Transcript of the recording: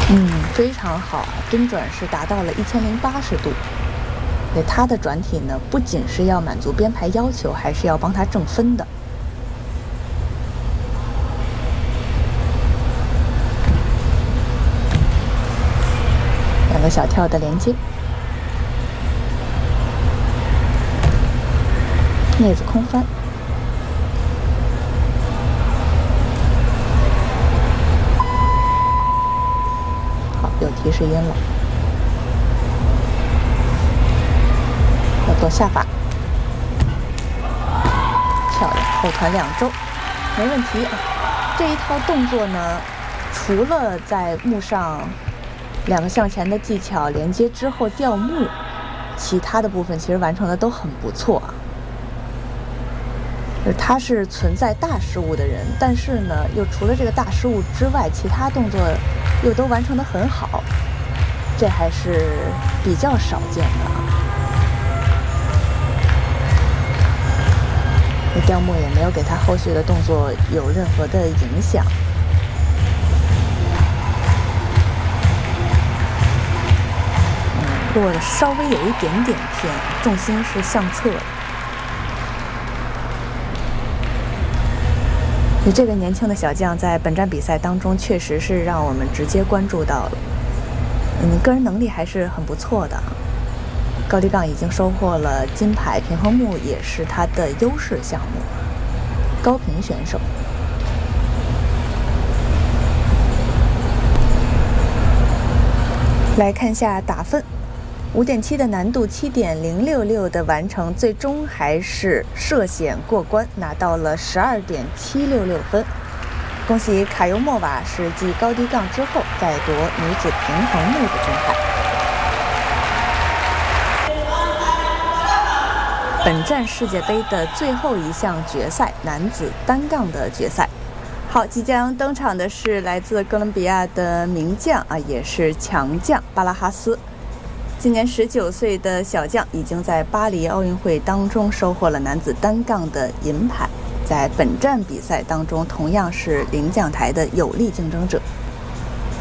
非常好，蹲转是达到了1080度。对它的转体呢，不仅是要满足编排要求，还是要帮它挣分的。两个小跳的连接，镊子空翻。有提示音了，要做下法，漂亮，后团2周，没问题啊。这一套动作呢，除了在木上2个向前的技巧连接之后吊木，其他的部分其实完成的都很不错啊。他是存在大失误的人，但是呢，又除了这个大失误之外，其他动作又都完成得很好，这还是比较少见的。这吊木也没有给他后续的动作有任何的影响。落的稍微有一点点偏，重心是向侧的。这个年轻的小将在本站比赛当中确实是让我们直接关注到了，个人能力还是很不错的。高低杠已经收获了金牌，平衡木也是他的优势项目，高平选手。来看一下打分，5.7的难度，7.066的完成，最终还是涉险过关，拿到了12.766分。恭喜卡尤莫瓦是继高低杠之后再夺女子平衡木的金牌。本站世界杯的最后一项决赛，男子单杠的决赛。好，即将登场的是来自哥伦比亚的名将也是强将巴拉哈斯。今年19岁的小将已经在巴黎奥运会当中收获了男子单杠的银牌，在本站比赛当中同样是领奖台的有力竞争者。